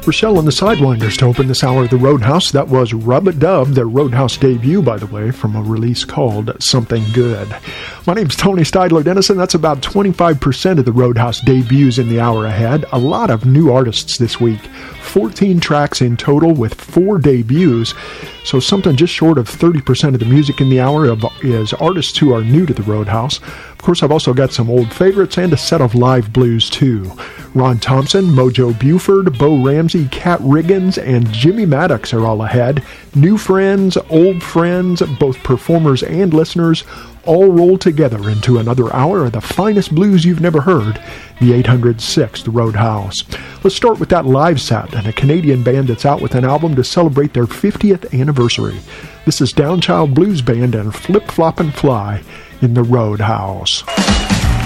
Rochelle and the Sidewinders to open this hour of the Roadhouse. That was Rub-a-Dub, their Roadhouse debut, by the way, from a release called Something Good. My name's Tony Steidler-Dennison. That's about 25% of the Roadhouse debuts in the hour ahead. A lot of new artists this week. 14 tracks in total with 4 debuts. So something just short of 30% of the music in the hour is artists who are new to the Roadhouse. Of course, I've also got some old favorites and a set of live blues, too. Ron Thompson, Mojo Buford, Bo Ramsey, Cat Riggins, and Jimmy Maddox are all ahead. New friends, old friends, both performers and listeners, all rolled together into another hour of the finest blues you've never heard, the 806th Roadhouse. Let's start with that live set and a Canadian band that's out with an album to celebrate their 50th anniversary. This is Downchild Blues Band and Flip Flop and Fly in the Roadhouse.